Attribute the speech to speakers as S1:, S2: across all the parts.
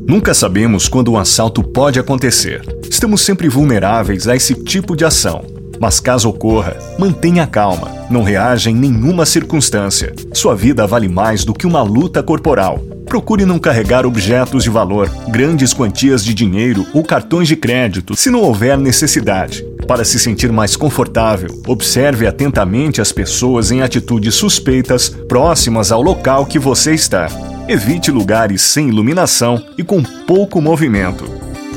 S1: Nunca sabemos quando um assalto pode acontecer. Estamos sempre vulneráveis a esse tipo de ação. Mas caso ocorra, mantenha calma. Não reaja em nenhuma circunstância. Sua vida vale mais do que uma luta corporal. Procure não carregar objetos de valor, grandes quantias de dinheiro ou cartões de crédito, se não houver necessidade. Para se sentir mais confortável, observe atentamente as pessoas em atitudes suspeitas próximas ao local que você está. Evite lugares sem iluminação e com pouco movimento.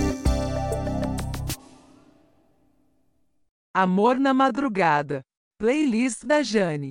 S2: Amor na Madrugada. Playlist da Jane.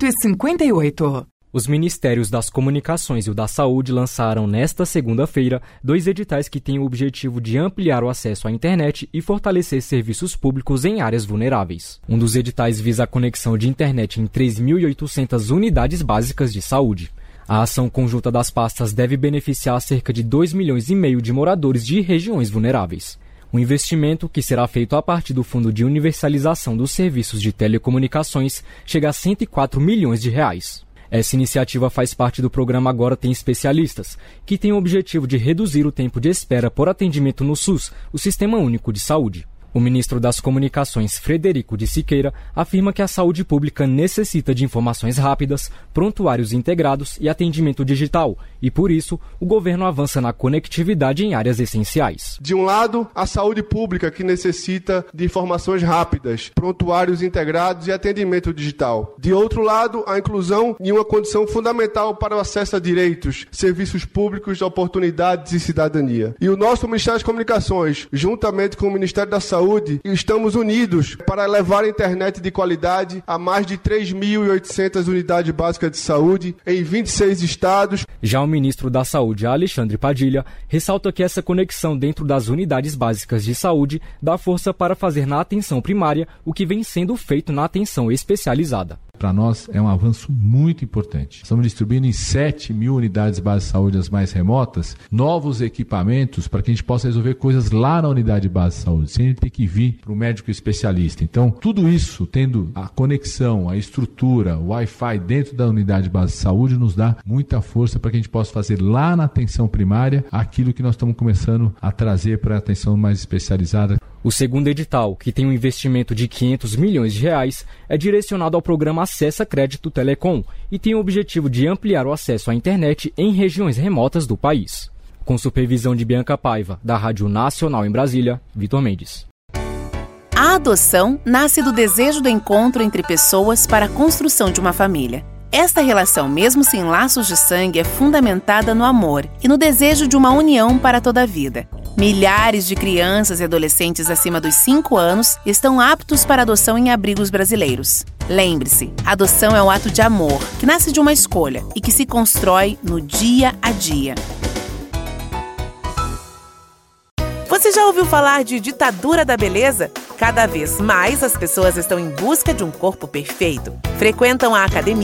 S3: 8h58.
S4: Os Ministérios das Comunicações e o da Saúde lançaram nesta segunda-feira 2 editais que têm o objetivo de ampliar o acesso à internet e fortalecer serviços públicos em áreas vulneráveis. Um dos editais visa a conexão de internet em 3.800 unidades básicas de saúde. A ação conjunta das pastas deve beneficiar cerca de 2,5 milhões de moradores de regiões vulneráveis. O investimento, que será feito a partir do Fundo de Universalização dos Serviços de Telecomunicações, chega a 104 milhões de reais. Essa iniciativa faz parte do programa Agora Tem Especialistas, que tem o objetivo de reduzir o tempo de espera por atendimento no SUS, o Sistema Único de Saúde. O ministro das Comunicações, Frederico de Siqueira, afirma que a saúde pública necessita de informações rápidas, prontuários integrados e atendimento digital, e por isso o governo avança na conectividade em áreas essenciais.
S5: De um lado, a saúde pública, que necessita de informações rápidas, prontuários integrados e atendimento digital. De outro lado, a inclusão em uma condição fundamental para o acesso a direitos, serviços públicos, oportunidades e cidadania. E o nosso Ministério das Comunicações, juntamente com o Ministério da Saúde, estamos unidos para levar a internet de qualidade a mais de 3.800 unidades básicas de saúde em 26 estados.
S4: Já o ministro da Saúde, Alexandre Padilha, ressalta que essa conexão dentro das unidades básicas de saúde dá força para fazer na atenção primária o que vem sendo feito na atenção especializada.
S6: Para nós é um avanço muito importante. Estamos distribuindo em 7.000 unidades base de saúde, as mais remotas, novos equipamentos para que a gente possa resolver coisas lá na unidade base de saúde, sem a gente ter que vir para o médico especialista. Então, tudo isso, tendo a conexão, a estrutura, o Wi-Fi dentro da unidade base de saúde, nos dá muita força para que a gente possa fazer lá na atenção primária aquilo que nós estamos começando a trazer para a atenção mais especializada.
S4: O segundo edital, que tem um investimento de 500 milhões de reais, é direcionado ao programa Acessa Crédito Telecom e tem o objetivo de ampliar o acesso à internet em regiões remotas do país. Com supervisão de Bianca Paiva, da Rádio Nacional em Brasília, Vitor Mendes.
S7: A adoção nasce do desejo do encontro entre pessoas para a construção de uma família. Esta relação, mesmo sem laços de sangue, é fundamentada no amor e no desejo de uma união para toda a vida. Milhares de crianças e adolescentes acima dos 5 anos estão aptos para adoção em abrigos brasileiros. Lembre-se, a adoção é um ato de amor, que nasce de uma escolha e que se constrói no dia a dia.
S2: Você já ouviu falar de ditadura da beleza? Cada vez mais as pessoas estão em busca de um corpo perfeito. Frequentam a academia